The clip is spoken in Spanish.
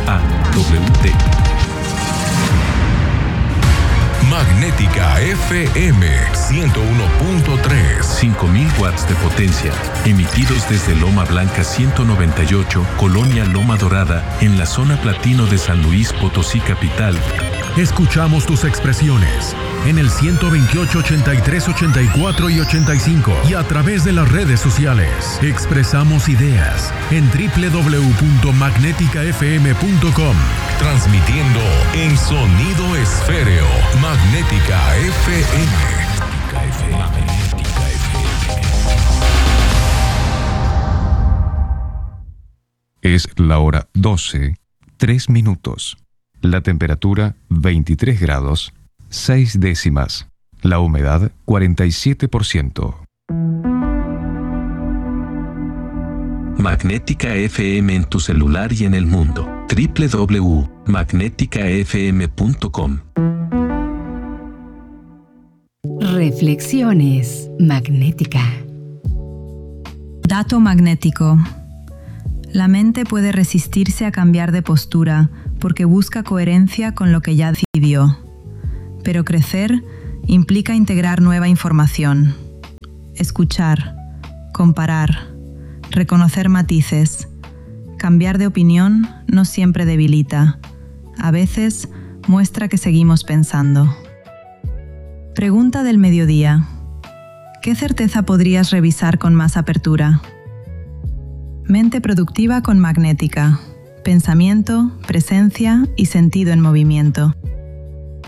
Magnética FM 101.3. 5000 watts de potencia, emitidos desde Loma Blanca 198, Colonia Loma Dorada, en la zona platino de San Luis Potosí capital. Escuchamos tus expresiones en el 128, 83, 84 y 85 y a través de las redes sociales. Expresamos ideas en www.magneticafm.com. Transmitiendo en sonido esféreo. Magnética FM. Es la hora 12, 3 minutos. La temperatura 23 grados, 6 décimas. La humedad 47%. Magnética FM en tu celular y en el mundo. www.magneticafm.com. Reflexiones Magnética. Dato magnético. La mente puede resistirse a cambiar de postura porque busca coherencia con lo que ya decidió. Pero crecer implica integrar nueva información, escuchar, comparar, reconocer matices. Cambiar de opinión no siempre debilita, a veces muestra que seguimos pensando. Pregunta del mediodía. ¿Qué certeza podrías revisar con más apertura? Mente productiva con Magnética. Pensamiento, presencia y sentido en movimiento.